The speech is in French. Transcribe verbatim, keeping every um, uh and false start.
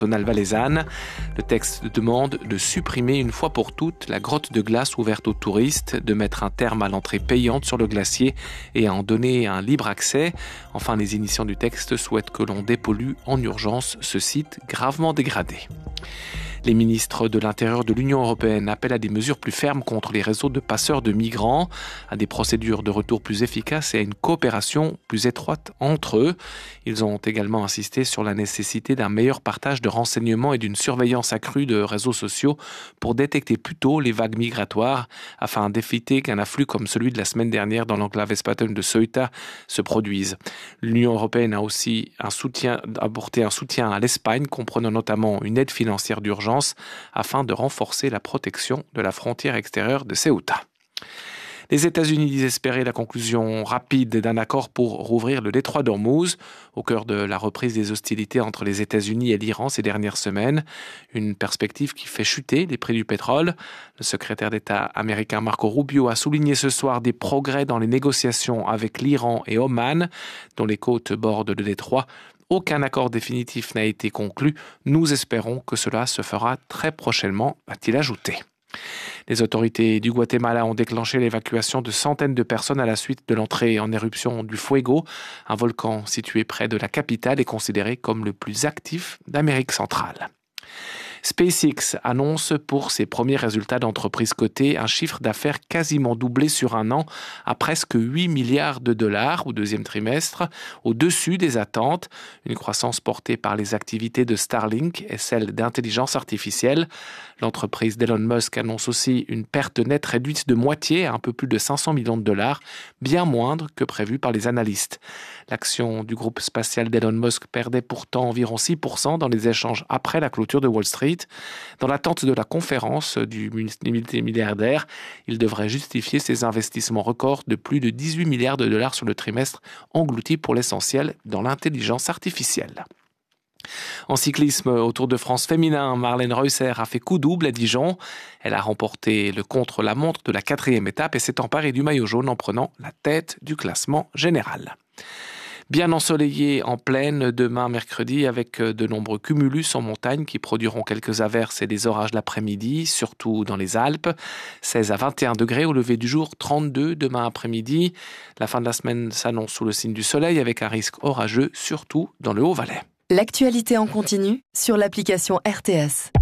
Zonale valaisanne. Le texte demande de supprimer une fois pour toutes la grotte de glace ouverte aux touristes, de mettre un terme à l'entrée payante sur le glacier et à en donner un libre accès. Enfin, les initiants du texte souhaitent que l'on dépollue en urgence ce site gravement dégradé. Les ministres de l'Intérieur de l'Union européenne appellent à des mesures plus fermes contre les réseaux de passeurs de migrants, à des procédures de retour plus efficaces et à une coopération plus étroite entre eux. Ils ont également insisté sur la nécessité d'un meilleur partage de renseignements et d'une surveillance accrue de réseaux sociaux pour détecter plus tôt les vagues migratoires afin d'éviter qu'un afflux comme celui de la semaine dernière dans l'enclave espagnole de Ceuta se produise. L'Union européenne a aussi un soutien, apporté un soutien à l'Espagne, comprenant notamment une aide financière d'urgence afin de renforcer la protection de la frontière extérieure de Ceuta. Les États-Unis disent espérer la conclusion rapide d'un accord pour rouvrir le détroit d'Ormuz, au cœur de la reprise des hostilités entre les États-Unis et l'Iran ces dernières semaines. Une perspective qui fait chuter les prix du pétrole. Le secrétaire d'État américain Marco Rubio a souligné ce soir des progrès dans les négociations avec l'Iran et Oman, dont les côtes bordent le détroit. Aucun accord définitif n'a été conclu. Nous espérons que cela se fera très prochainement, a-t-il ajouté. Les autorités du Guatemala ont déclenché l'évacuation de centaines de personnes à la suite de l'entrée en éruption du Fuego, un volcan situé près de la capitale et considéré comme le plus actif d'Amérique centrale. SpaceX annonce pour ses premiers résultats d'entreprise cotée un chiffre d'affaires quasiment doublé sur un an à presque huit milliards de dollars au deuxième trimestre, au-dessus des attentes, une croissance portée par les activités de Starlink et celle d'intelligence artificielle. L'entreprise d'Elon Musk annonce aussi une perte nette réduite de moitié à un peu plus de cinq cents millions de dollars, bien moindre que prévu par les analystes. L'action du groupe spatial d'Elon Musk perdait pourtant environ six pour cent dans les échanges après la clôture de Wall Street. Dans l'attente de la conférence du multimilliardaire, il devrait justifier ses investissements records de plus de dix-huit milliards de dollars sur le trimestre, engloutis pour l'essentiel dans l'intelligence artificielle. En cyclisme, au Tour de France féminin, Marlène Reusser a fait coup double à Dijon. Elle a remporté le contre-la-montre de la quatrième étape et s'est emparée du maillot jaune en prenant la tête du classement général. Bien ensoleillé en plaine demain mercredi avec de nombreux cumulus en montagne qui produiront quelques averses et des orages l'après-midi, surtout dans les Alpes. seize à vingt et un degrés au lever du jour, trente-deux demain après-midi. La fin de la semaine s'annonce sous le signe du soleil avec un risque orageux, surtout dans le Haut-Valais. L'actualité en continu sur l'application R T S.